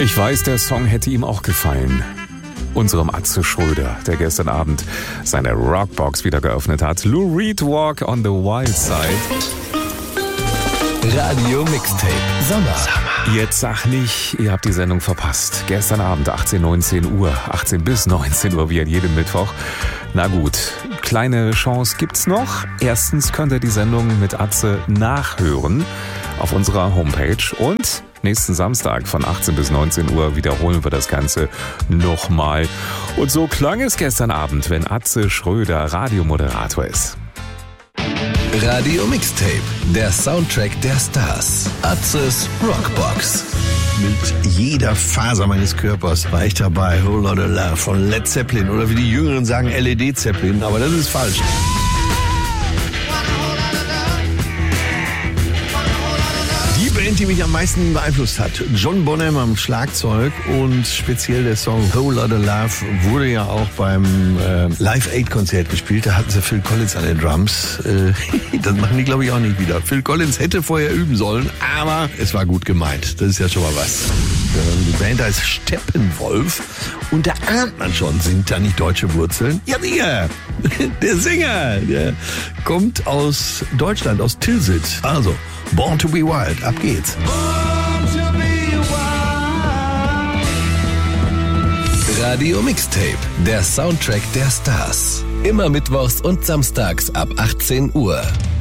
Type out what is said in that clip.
Ich weiß, der Song hätte ihm auch gefallen. Unserem Atze Schröder, der gestern Abend seine Rockbox wieder geöffnet hat. Lou Reed, Walk on the Wild Side. Radio Mixtape Sommer. Jetzt sag nicht, ihr habt die Sendung verpasst. Gestern Abend 18 bis 19 Uhr wie an jedem Mittwoch. Na gut, kleine Chance gibt's noch. Erstens könnt ihr die Sendung mit Atze nachhören auf unserer Homepage und nächsten Samstag von 18 bis 19 Uhr wiederholen wir das Ganze nochmal. Und so klang es gestern Abend, wenn Atze Schröder Radiomoderator ist. Radio Mixtape, der Soundtrack der Stars. Atzes Rockbox. Mit jeder Faser meines Körpers war ich dabei. Whole Lotta Love von Led Zeppelin. Oder wie die Jüngeren sagen, LED Zeppelin. Aber das ist falsch. Die mich am meisten beeinflusst hat. John Bonham am Schlagzeug und speziell der Song Whole Lotta Love wurde ja auch beim Live-Aid-Konzert gespielt. Da hatten sie Phil Collins an den Drums. Das machen die, glaube ich, auch nicht wieder. Phil Collins hätte vorher üben sollen, aber es war gut gemeint. Das ist ja schon mal was. Die Band heißt Steppenwolf und da ahnt man schon, sind da nicht deutsche Wurzeln? Ja, der Sänger, der kommt aus Deutschland, aus Tilsit. Also, Born to be Wild, ab geht's. Radio Mixtape, der Soundtrack der Stars. Immer mittwochs und samstags ab 18 Uhr.